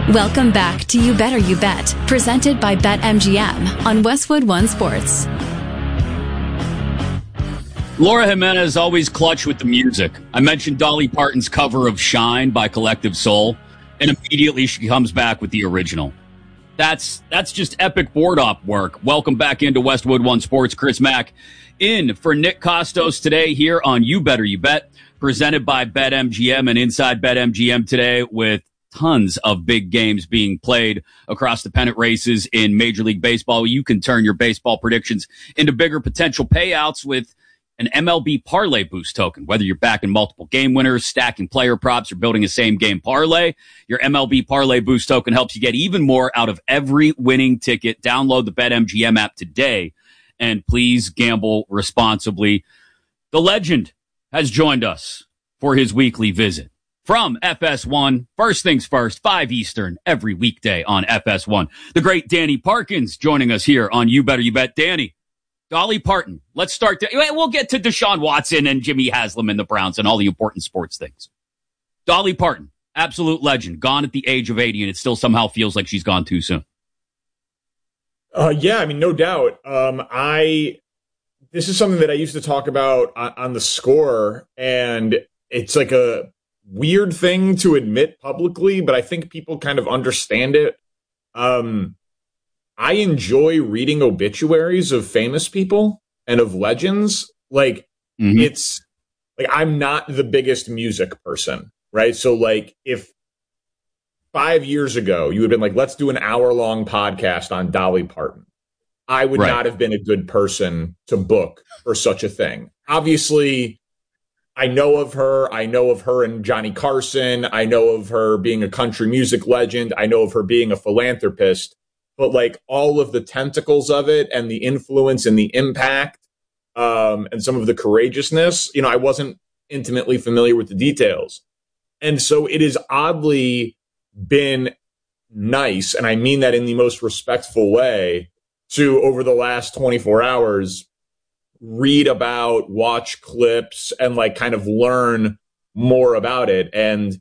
Welcome back to You Better You Bet, presented by BetMGM on Westwood One Sports. Laura Jimenez always clutch with the music. I mentioned Dolly Parton's cover of Shine by Collective Soul, and immediately she comes back with the original. That's just epic board op work. Welcome back into Westwood One Sports. Chris Mack in for Nick Kostos today here on You Better You Bet, presented by BetMGM and inside BetMGM today with tons of big games being played across the pennant races in Major League Baseball. You can turn your baseball predictions into bigger potential payouts with an MLB Parlay Boost token. Whether you're backing multiple game winners, stacking player props, or building a same-game parlay, your MLB Parlay Boost token helps you get even more out of every winning ticket. Download the BetMGM app today, and please gamble responsibly. The legend has joined us for his weekly visit from FS1. First things first, 5 Eastern, every weekday on FS1. The great Danny Parkins joining us here on You Better You Bet. Danny, Dolly Parton. Let's start there. We'll get to Deshaun Watson and Jimmy Haslam and the Browns and all the important sports things. Dolly Parton, absolute legend, gone at the age of 80, and it still somehow feels like she's gone too soon. Yeah, I mean, no doubt. This is something that I used to talk about on the Score, and it's like a weird thing to admit publicly, but I think people kind of understand it. I enjoy reading obituaries of famous people and of legends. It's like, I'm not the biggest music person, right? So like, if 5 years ago you had been like, let's do an hour-long podcast on Dolly Parton, I would not have been a good person to book for such a thing. Obviously, I know of her. I know of her and Johnny Carson. I know of her being a country music legend. I know of her being a philanthropist. But like, all of the tentacles of it and the influence and the impact and some of the courageousness, I wasn't intimately familiar with the details. And so it has oddly been nice, and I mean that in the most respectful way, to, over the last 24 hours, read about, watch clips, and like kind of learn more about it. And,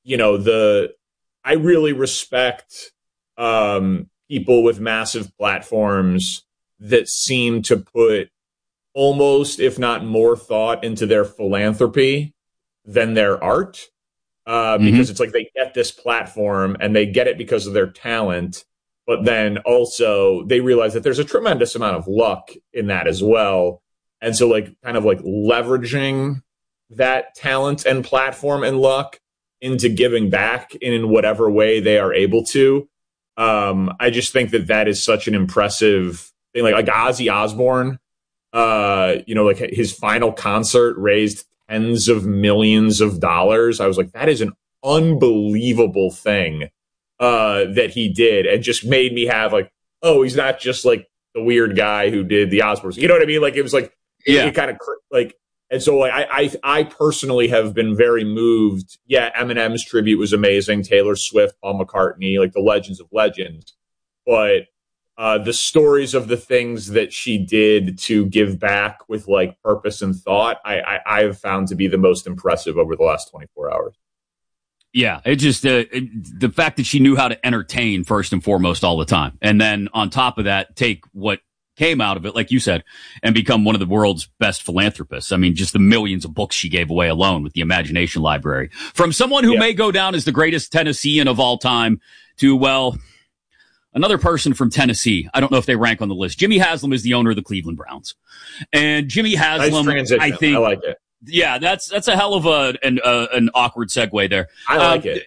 I really respect people with massive platforms that seem to put almost, if not more, thought into their philanthropy than their art. Because it's like they get this platform and they get it because of their talent, but then also they realize that there's a tremendous amount of luck in that as well. And so like, kind of like leveraging that talent and platform and luck into giving back in whatever way they are able to. I just think that is such an impressive thing. Like Ozzy Osbourne, like his final concert raised tens of millions of dollars. I was like, that is an unbelievable thing that he did, and just made me have like, oh, he's not just like the weird guy who did the Osbournes. You know what I mean? Like, it was like, it kind of like, and so like, I personally have been very moved. Yeah, Eminem's tribute was amazing. Taylor Swift, Paul McCartney, like the legends of legends. But the stories of the things that she did to give back with like purpose and thought, I've found to be the most impressive over the last 24 hours. Yeah, it just the fact that she knew how to entertain first and foremost all the time, and then on top of that, take what came out of it, like you said, and become one of the world's best philanthropists. I mean, just the millions of books she gave away alone with the Imagination Library. From someone who may go down as the greatest Tennessean of all time to, well, another person from Tennessee. I don't know if they rank on the list. Jimmy Haslam is the owner of the Cleveland Browns. And Jimmy Haslam, nice transition. I think, I like it. Yeah, that's a hell of an awkward segue there. I like it.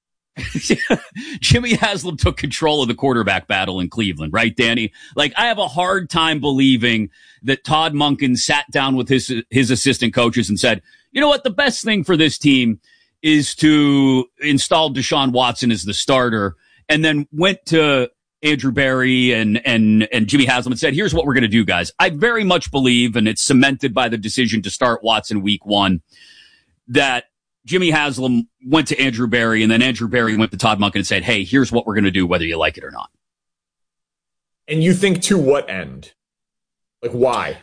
Jimmy Haslam took control of the quarterback battle in Cleveland, right, Danny? Like, I have a hard time believing that Todd Monken sat down with his assistant coaches and said, you know what, the best thing for this team is to install Deshaun Watson as the starter, and then went to Andrew Berry and Jimmy Haslam and said, here's what we're going to do, guys. I very much believe, and it's cemented by the decision to start Watson week 1, that Jimmy Haslam went to Andrew Berry, and then Andrew Berry went to Todd Monken and said, hey, here's what we're going to do, whether you like it or not. And you think to what end? Like, why?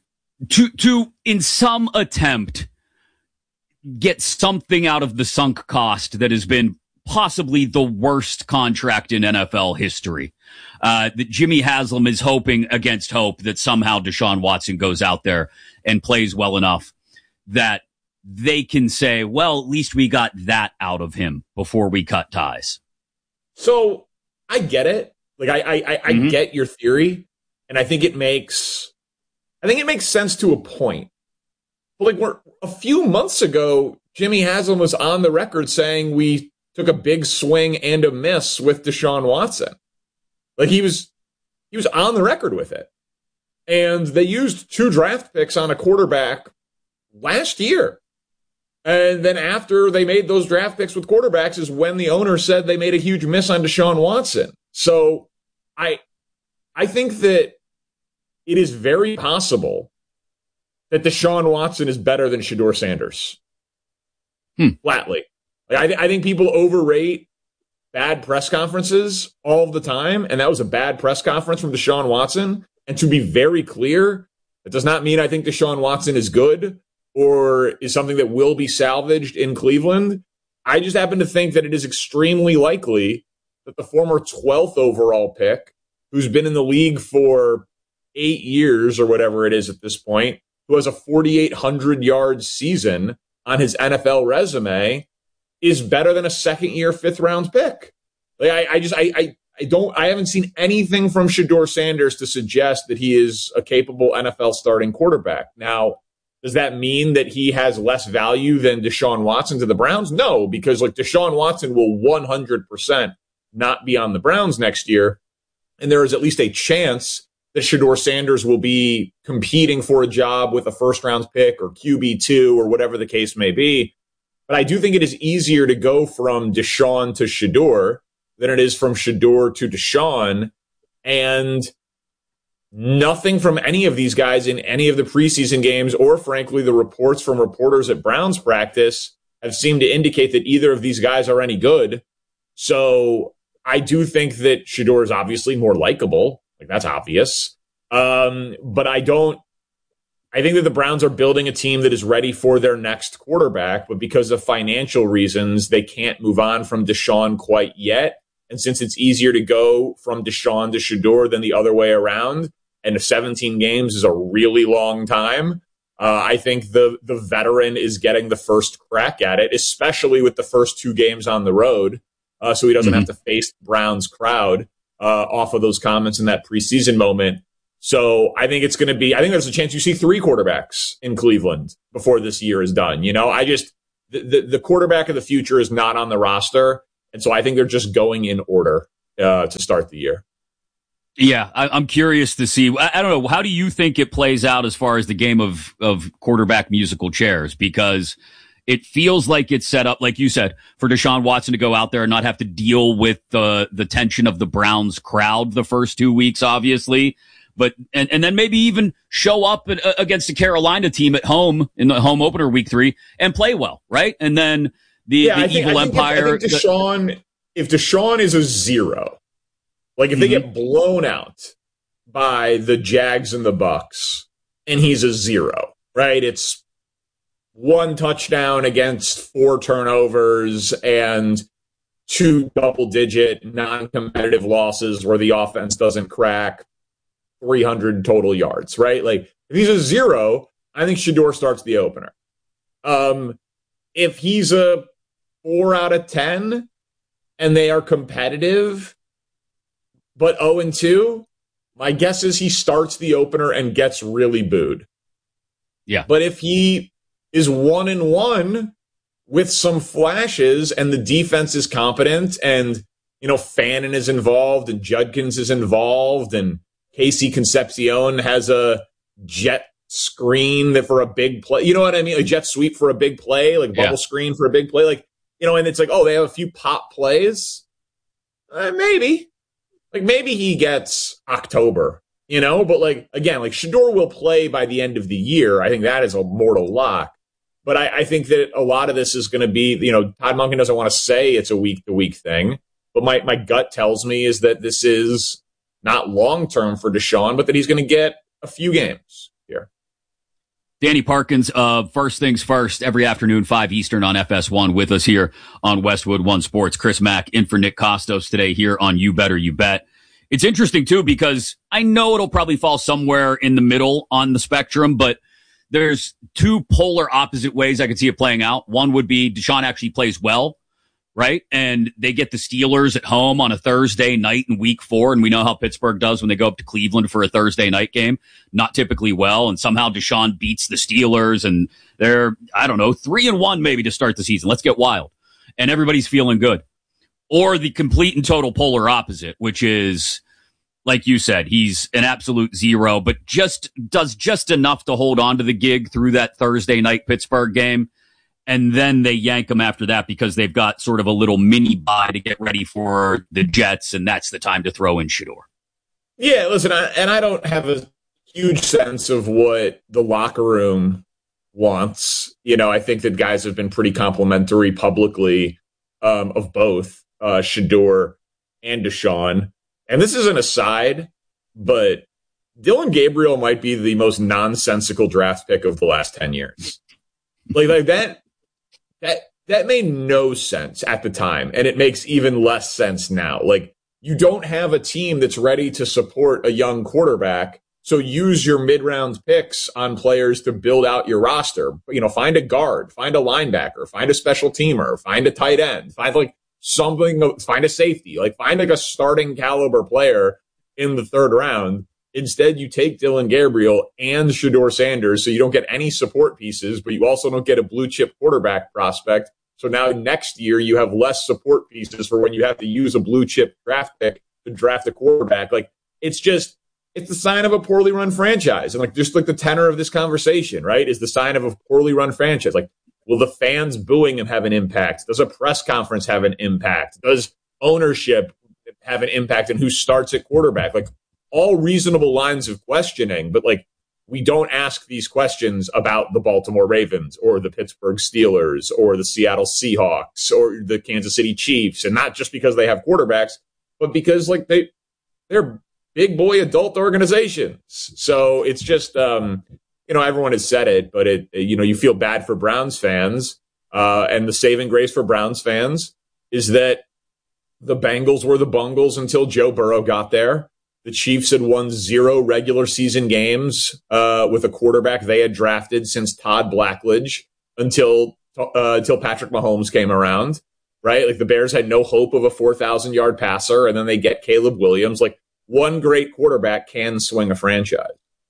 To in some attempt, get something out of the sunk cost that has been possibly the worst contract in NFL history. That Jimmy Haslam is hoping against hope that somehow Deshaun Watson goes out there and plays well enough that they can say, well, at least we got that out of him before we cut ties. So I get it. Like I get your theory, and I think it makes sense to a point. But like a few months ago, Jimmy Haslam was on the record saying we took a big swing and a miss with Deshaun Watson. Like he was on the record with it. And they used 2 draft picks on a quarterback last year. And then after they made those draft picks with quarterbacks is when the owner said they made a huge miss on Deshaun Watson. So I think that it is very possible that Deshaun Watson is better than Shedeur Sanders. Flatly. Like, I think people overrate bad press conferences all the time, and that was a bad press conference from Deshaun Watson. And to be very clear, it does not mean I think Deshaun Watson is good or is something that will be salvaged in Cleveland. I just happen to think that it is extremely likely that the former 12th overall pick, who's been in the league for 8 years or whatever it is at this point, who has a 4,800-yard season on his NFL resume, is better than a second-year, fifth-round pick. Like I haven't seen anything from Shedeur Sanders to suggest that he is a capable NFL starting quarterback. Now, does that mean that he has less value than Deshaun Watson to the Browns? No, because like Deshaun Watson will 100% not be on the Browns next year, and there is at least a chance that Shedeur Sanders will be competing for a job with a first-round pick or QB2 or whatever the case may be. But I do think it is easier to go from Deshaun to Shedeur than it is from Shedeur to Deshaun. And nothing from any of these guys in any of the preseason games, or frankly, the reports from reporters at Browns practice, have seemed to indicate that either of these guys are any good. So I do think that Shedeur is obviously more likable. Like, that's obvious. But I think that the Browns are building a team that is ready for their next quarterback, but because of financial reasons, they can't move on from Deshaun quite yet. And since it's easier to go from Deshaun to Shedeur than the other way around, and 17 games is a really long time, I think the veteran is getting the first crack at it, especially with the first 2 games on the road, so he doesn't have to face the Browns crowd off of those comments in that preseason moment. So I think it's going to be, I think there's a chance you see 3 quarterbacks in Cleveland before this year is done. You know, the quarterback of the future is not on the roster. And so I think they're just going in order to start the year. Yeah, I'm curious to see. I don't know. How do you think it plays out as far as the game of quarterback musical chairs? Because it feels like it's set up, like you said, for Deshaun Watson to go out there and not have to deal with the tension of the Browns crowd the first 2 weeks, obviously. But and then maybe even show up against the Carolina team at home in the home opener week 3 and play well, right? And then the evil empire. If Deshaun is a 0, like if they get blown out by the Jags and the Bucks, and he's a 0, right? It's 1 touchdown against 4 turnovers and 2 double-digit non-competitive losses where the offense doesn't crack 300 total yards, right? Like, if he's a 0, I think Shedeur starts the opener. If he's a 4 out of 10 and they are competitive but 0-2, my guess is he starts the opener and gets really booed. Yeah. But if he is 1-1 with some flashes and the defense is competent and, you know, Fannin is involved and Judkins is involved and Casey Concepcion has a jet screen that for a big play, you know what I mean? A jet sweep for a big play, like bubble screen for a big play. Like, you know, and it's like, oh, they have a few pop plays. Maybe he gets October, you know, but like, again, like Shedeur will play by the end of the year. I think that is a mortal lock. But I think that a lot of this is going to be, you know, Todd Monken doesn't want to say it's a week-to-week thing, but my gut tells me is that this is not long-term for Deshaun, but that he's going to get a few games here. Danny Parkins of First Things First every afternoon, 5 Eastern on FS1 with us here on Westwood One Sports. Chris Mack in for Nick Costos today here on You Better You Bet. It's interesting, too, because I know it'll probably fall somewhere in the middle on the spectrum, but there's two polar opposite ways I could see it playing out. One would be Deshaun actually plays well, right? And they get the Steelers at home on a Thursday night in week 4. And we know how Pittsburgh does when they go up to Cleveland for a Thursday night game. Not typically well. And somehow Deshaun beats the Steelers and they're, 3-1 maybe to start the season. Let's get wild. And everybody's feeling good. Or the complete and total polar opposite, which is, like you said, he's an absolute zero, but does just enough to hold on to the gig through that Thursday night Pittsburgh game. And then they yank him after that because they've got sort of a little mini bye to get ready for the Jets, and that's the time to throw in Shedeur. Yeah, listen, I don't have a huge sense of what the locker room wants. I think that guys have been pretty complimentary publicly of both Shedeur and Deshaun. And this is an aside, but Dillon Gabriel might be the most nonsensical draft pick of the last 10 years. Like that made no sense at the time, and it makes even less sense now. Like, you don't have a team that's ready to support a young quarterback, so use your mid-round picks on players to build out your roster. Find a guard, find a linebacker, find a special teamer, find a tight end, find a safety, find a starting caliber player in the third round. Instead, you take Dillon Gabriel and Shedeur Sanders, so you don't get any support pieces, but you also don't get a blue-chip quarterback prospect. So now next year, you have less support pieces for when you have to use a blue-chip draft pick to draft a quarterback. It's the sign of a poorly run franchise. And just the tenor of this conversation, right, is the sign of a poorly run franchise. Will the fans booing him have an impact? Does a press conference have an impact? Does ownership have an impact in who starts at quarterback? All reasonable lines of questioning, but we don't ask these questions about the Baltimore Ravens or the Pittsburgh Steelers or the Seattle Seahawks or the Kansas City Chiefs. And not just because they have quarterbacks, but because they're big boy adult organizations. So it's just, everyone has said it, but you feel bad for Browns fans. And the saving grace for Browns fans is that the Bengals were the Bungles until Joe Burrow got there. The Chiefs had won 0 regular season games with a quarterback they had drafted since Todd Blackledge until Patrick Mahomes came around, right? The Bears had no hope of a 4,000-yard passer, and then they get Caleb Williams. One great quarterback can swing a franchise.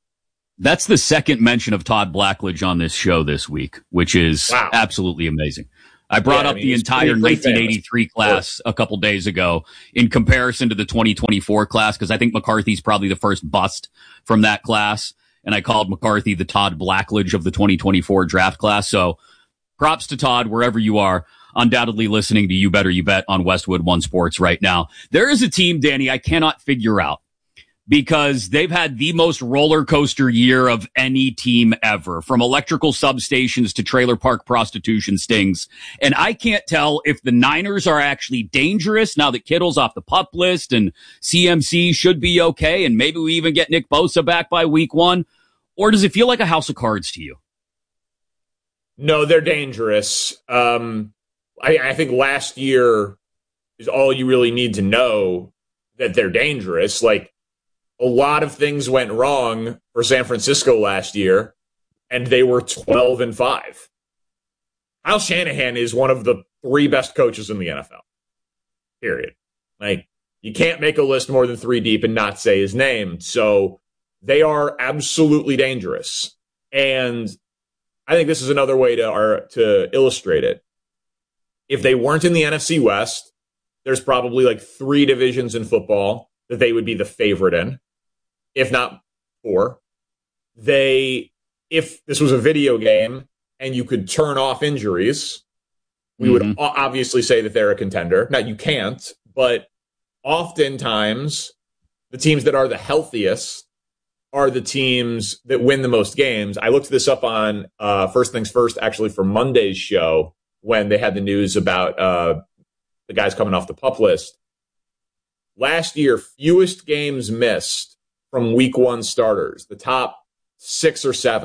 That's the second mention of Todd Blackledge on this show this week, which is absolutely amazing. I brought up the entire 1983 class a couple days ago in comparison to the 2024 class, because I think McCarthy's probably the first bust from that class. And I called McCarthy the Todd Blackledge of the 2024 draft class. So props to Todd, wherever you are, undoubtedly listening to You Better You Bet on Westwood One Sports right now. There is a team, Danny, I cannot figure out, because they've had the most roller coaster year of any team ever, from electrical substations to trailer park prostitution stings. And I can't tell if the Niners are actually dangerous now that Kittle's off the PUP list and CMC should be okay, and maybe we even get Nick Bosa back by week 1, or does it feel like a house of cards to you? No, they're dangerous. I think last year is all you really need to know that they're dangerous. A lot of things went wrong for San Francisco last year, and they were 12-5. Kyle Shanahan is one of the 3 best coaches in the NFL, period. You can't make a list more than 3 deep and not say his name. So they are absolutely dangerous. And I think this is another way to illustrate it. If they weren't in the NFC West, there's probably 3 divisions in football that they would be the favorite in, if not 4. If this was a video game and you could turn off injuries, we would obviously say that they're a contender. Now, you can't, but oftentimes the teams that are the healthiest are the teams that win the most games. I looked this up on First Things First, actually, for Monday's show when they had the news about the guys coming off the PUP list. Last year, fewest games missed from week 1 starters, the top 6 or 7.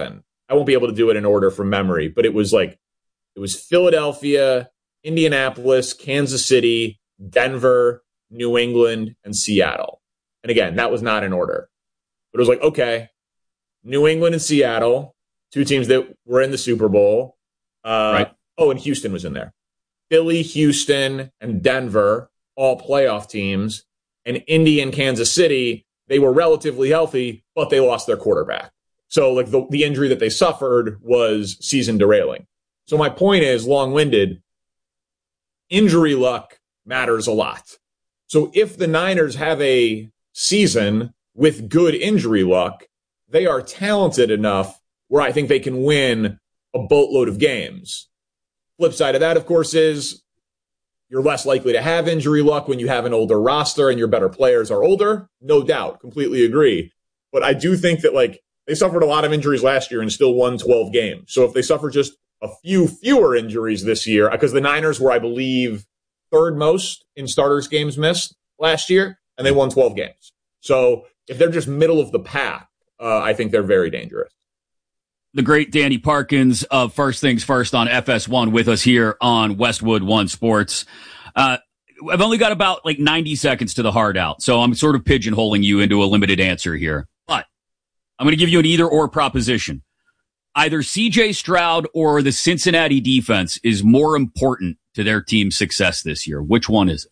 I won't be able to do it in order from memory, but it was Philadelphia, Indianapolis, Kansas City, Denver, New England, and Seattle. And again, that was not in order. But it was like, okay, New England and Seattle, two teams that were in the Super Bowl. Right. Oh, and Houston was in there. Philly, Houston, and Denver, all playoff teams. And Indy and Kansas City, they were relatively healthy, but they lost their quarterback. So like the injury that they suffered was season derailing. So my point is, long-winded, injury luck matters a lot. So if the Niners have a season with good injury luck, they are talented enough where I think they can win a boatload of games. Flip side of that, of course, is you're less likely to have injury luck when you have an older roster and your better players are older. No doubt. Completely agree. But I do think that they suffered a lot of injuries last year and still won 12 games. So if they suffer just a few fewer injuries this year, because the Niners were, I believe, third most in starters games missed last year, and they won 12 games. So if they're just middle of the pack, I think they're very dangerous. The great Danny Parkins of First Things First on FS1 with us here on Westwood One Sports. I've only got about 90 seconds to the hard out, so I'm sort of pigeonholing you into a limited answer here. But I'm going to give you an either-or proposition. Either C.J. Stroud or the Cincinnati defense is more important to their team's success this year. Which one is it?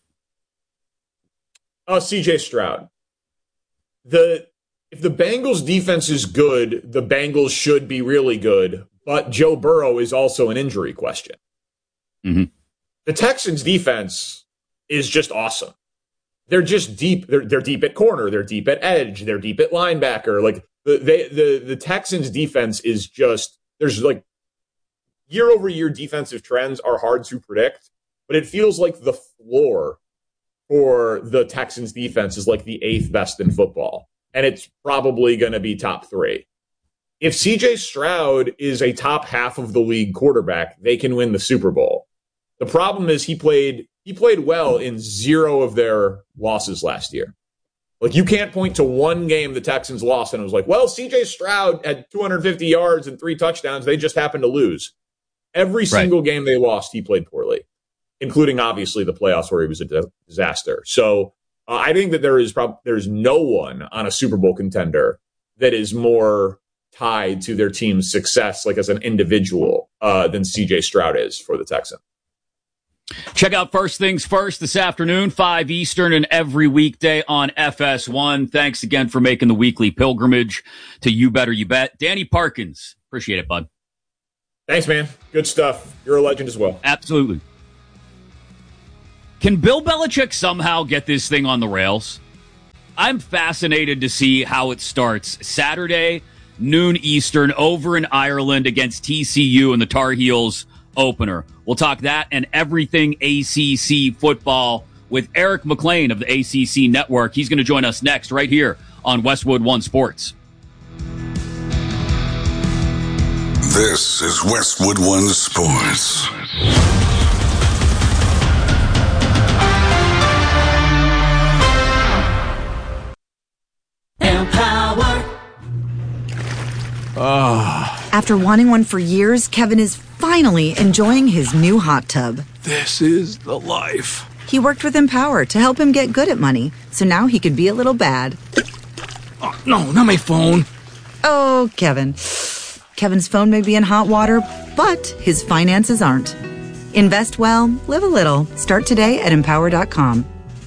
Oh, C.J. Stroud. If the Bengals defense is good, the Bengals should be really good, but Joe Burrow is also an injury question. Mm-hmm. The Texans defense is just awesome. They're just deep. They're deep at corner. They're deep at edge. They're deep at linebacker. The Texans defense is just, there's year over year defensive trends are hard to predict, but it feels like the floor for the Texans defense is the 8th best in football. And it's probably going to be top 3. If C.J. Stroud is a top half of the league quarterback, they can win the Super Bowl. The problem is he played well in 0 of their losses last year. You can't point to one game the Texans lost and it was C.J. Stroud had 250 yards and 3 touchdowns. They just happened to lose. Every single game they lost, he played poorly, including obviously the playoffs where he was a disaster. So I think that there's no one on a Super Bowl contender that is more tied to their team's success, as an individual, than C.J. Stroud is for the Texans. Check out First Things First this afternoon, 5 Eastern, and every weekday on FS1. Thanks again for making the weekly pilgrimage to You Better You Bet. Danny Parkins, appreciate it, bud. Thanks, man. Good stuff. You're a legend as well. Absolutely. Can Bill Belichick somehow get this thing on the rails? I'm fascinated to see how it starts. Saturday, noon Eastern, over in Ireland against TCU in the Tar Heels opener. We'll talk that and everything ACC football with Eric McLean of the ACC Network. He's going to join us next right here on Westwood One Sports. This is Westwood One Sports. After wanting one for years, Kevin is finally enjoying his new hot tub. This is the life. He worked with Empower to help him get good at money, so now he could be a little bad. Oh, no, not my phone. Oh, Kevin. Kevin's phone may be in hot water, but his finances aren't. Invest well, live a little. Start today at Empower.com.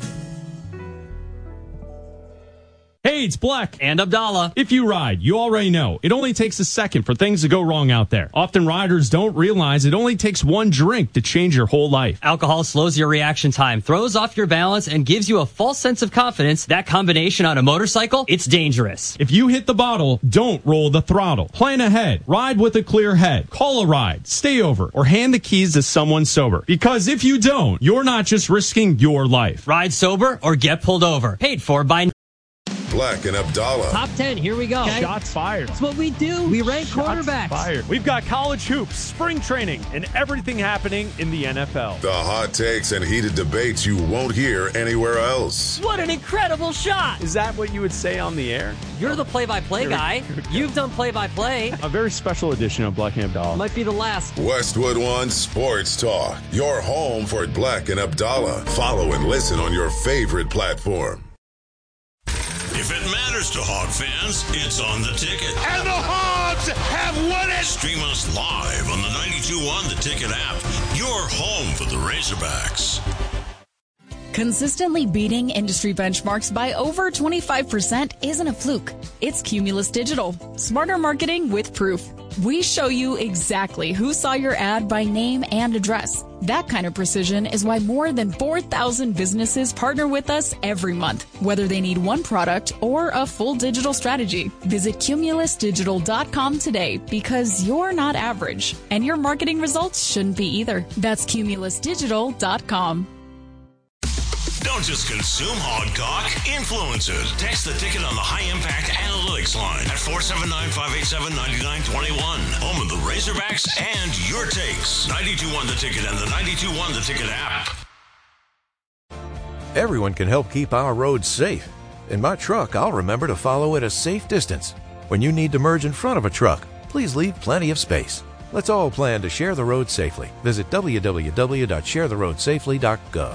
Hey, it's Black. And Abdallah. If you ride, you already know. It only takes a second for things to go wrong out there. Often riders don't realize it only takes one drink to change your whole life. Alcohol slows your reaction time, throws off your balance, and gives you a false sense of confidence. That combination on a motorcycle, it's dangerous. If you hit the bottle, don't roll the throttle. Plan ahead. Ride with a clear head. Call a ride. Stay over. Or hand the keys to someone sober. Because if you don't, you're not just risking your life. Ride sober or get pulled over. Paid for by... Black and Abdallah. Top 10, here we go. Okay. Shots fired. That's what we do. We rank quarterbacks. Fired. We've got college hoops, spring training, and everything happening in the NFL. The hot takes and heated debates you won't hear anywhere else. What an incredible shot. Is that what you would say on the air? You're the play-by-play guy. You've done play-by-play. A very special edition of Black and Abdallah. Might be the last. Westwood One Sports Talk, your home for Black and Abdallah. Follow and listen on your favorite platform. If it matters to Hog fans, it's on the Ticket. And the Hogs have won it! Stream us live on the 92.1 The Ticket app. Your home for the Razorbacks. Consistently beating industry benchmarks by over 25% isn't a fluke. It's Cumulus Digital. Smarter marketing with proof. We show you exactly who saw your ad by name and address. That kind of precision is why more than 4,000 businesses partner with us every month, whether they need one product or a full digital strategy. Visit cumulusdigital.com today because you're not average, and your marketing results shouldn't be either. That's cumulusdigital.com. Don't just consume Hogcock, influence it. Text the Ticket on the High Impact Analytics line at 479-587-9921. Home of the Razorbacks and your takes. 92.1 The Ticket and the 92.1 The Ticket app. Everyone can help keep our roads safe. In my truck, I'll remember to follow at a safe distance. When you need to merge in front of a truck, please leave plenty of space. Let's all plan to share the road safely. Visit www.sharetheroadsafely.gov.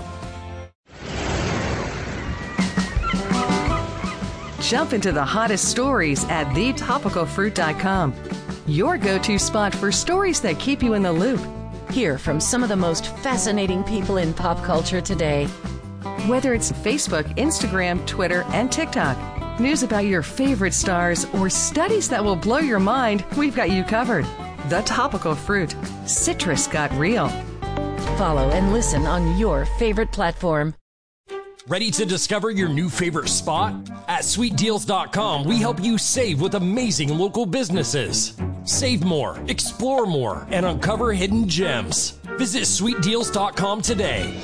Jump into the hottest stories at thetopicalfruit.com. Your go-to spot for stories that keep you in the loop. Hear from some of the most fascinating people in pop culture today. Whether it's Facebook, Instagram, Twitter, and TikTok, news about your favorite stars, or studies that will blow your mind, we've got you covered. The Topical Fruit. Citrus got real. Follow and listen on your favorite platform. Ready to discover your new favorite spot? At sweetdeals.com, we help you save with amazing local businesses. Save more, explore more, and uncover hidden gems. Visit sweetdeals.com today.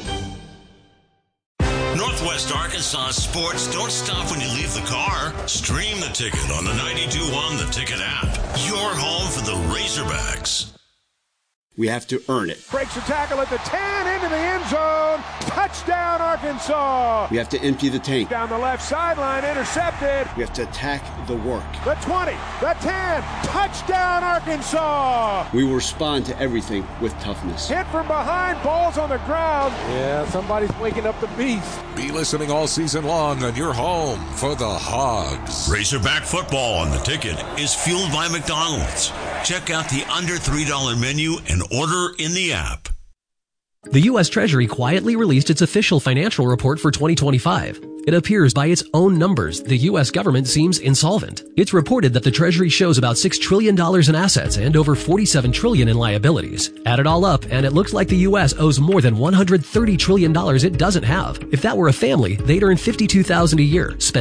Northwest Arkansas sports don't stop when you leave the car. Stream the Ticket on the 92.1 The Ticket app. Your home for the Razorbacks. We have to earn it. Breaks the tackle at the 10, into the end zone. Touchdown, Arkansas. We have to empty the tank. Down the left sideline, intercepted. We have to attack the work. The 20, the 10, touchdown, Arkansas. We will respond to everything with toughness. Hit from behind, ball's on the ground. Yeah, somebody's waking up the beast. Be listening all season long on your home for the Hogs. Razorback football on The Ticket is fueled by McDonald's. Check out the under $3 menu and order in the app. The U.S. Treasury quietly released its official financial report for 2025. It appears by its own numbers, the U.S. government seems insolvent. It's reported that the Treasury shows about $6 trillion in assets and over $47 trillion in liabilities. Add it all up, and it looks like the U.S. owes more than $130 trillion it doesn't have. If that were a family, they'd earn $52,000 a year, spend